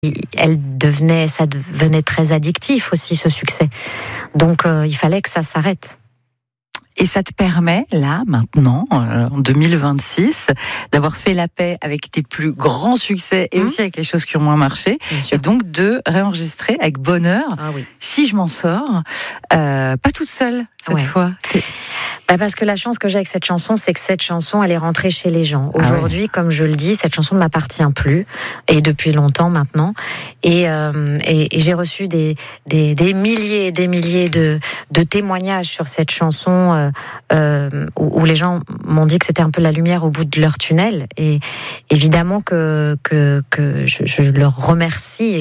ça devenait très addictif aussi, ce succès. Donc il fallait que ça s'arrête. Et ça te permet, là, maintenant, en 2026, d'avoir fait la paix avec tes plus grands succès et aussi avec les choses qui ont moins marché. Et donc de réenregistrer avec bonheur. Si je m'en sors, pas toute seule cette fois. Parce que la chance que j'ai avec cette chanson, c'est que cette chanson, elle est rentrée chez les gens. Aujourd'hui, comme je le dis, cette chanson ne m'appartient plus, et depuis longtemps maintenant. Et j'ai reçu des milliers et des milliers de témoignages sur cette chanson où les gens m'ont dit que c'était un peu la lumière au bout de leur tunnel. Et évidemment que je leur remercie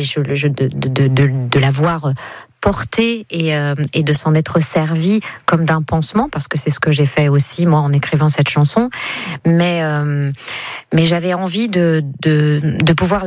de l'avoir porté et de s'en être servi comme d'un pansement, parce que c'est ce que j'ai fait aussi moi en écrivant cette chanson, mais j'avais envie de pouvoir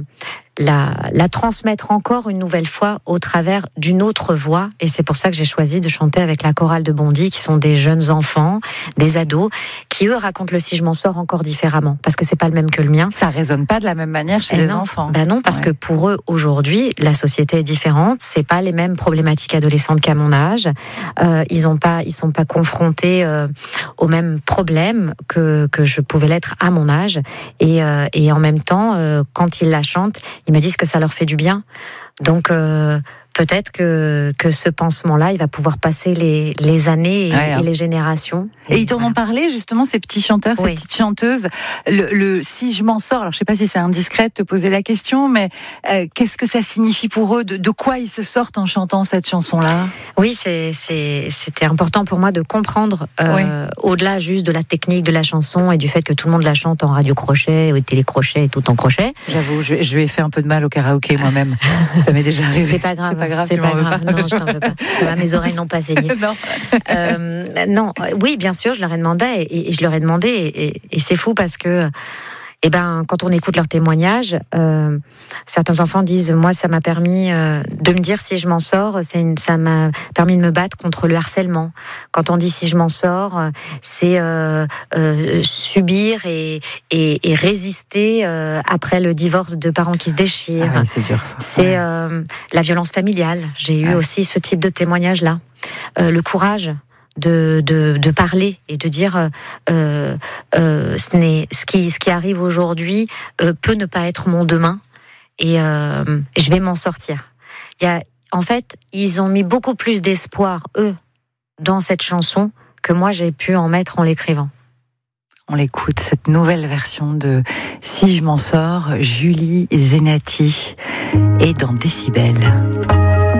la transmettre encore une nouvelle fois au travers d'une autre voix, et c'est pour ça que j'ai choisi de chanter avec la chorale de Bondy, qui sont des jeunes enfants, des ados, qui eux racontent le Si je m'en sors encore différemment, parce que c'est pas le même que le mien. Ça résonne pas de la même manière chez les enfants. Non, parce que pour eux aujourd'hui, la société est différente, c'est pas les mêmes problématiques adolescentes qu'à mon âge, ils sont pas confrontés aux mêmes problèmes que je pouvais l'être à mon âge, et en même temps, quand ils la chantent, ils me disent que ça leur fait du bien. Donc peut-être que ce pansement-là, il va pouvoir passer les années et les générations. Et ils t'en ont parlé, justement, ces petits chanteurs, ces petites chanteuses. Le Si je m'en sors, alors je sais pas si c'est indiscret de te poser la question, mais qu'est-ce que ça signifie pour eux? De quoi ils se sortent en chantant cette chanson-là? Oui, c'était important pour moi de comprendre, au-delà juste de la technique de la chanson et du fait que tout le monde la chante en radio-crochet, ou télé-crochet et tout en crochet. J'avoue, je lui ai fait un peu de mal au karaoké moi-même. Ça m'est déjà arrivé. C'est pas grave. C'est pas grave. Non, je t'en veux pas. Ça va, mes oreilles n'ont pas saigné. Non. Oui, bien sûr, je leur ai demandé et je leur ai demandé et c'est fou parce que quand on écoute leurs témoignages, certains enfants disent, moi, ça m'a permis de me dire si je m'en sors, ça m'a permis de me battre contre le harcèlement. Quand on dit si je m'en sors, c'est subir et résister après le divorce de parents qui se déchirent. C'est dur, ça. C'est la violence familiale. J'ai eu aussi ce type de témoignage-là. Le courage de parler et de dire ce qui arrive aujourd'hui peut ne pas être mon demain, et je vais m'en sortir. En fait, ils ont mis beaucoup plus d'espoir, eux, dans cette chanson que moi j'ai pu en mettre en l'écrivant. On l'écoute, cette nouvelle version de Si je m'en sors, Julie Zenati, et dans Décibel.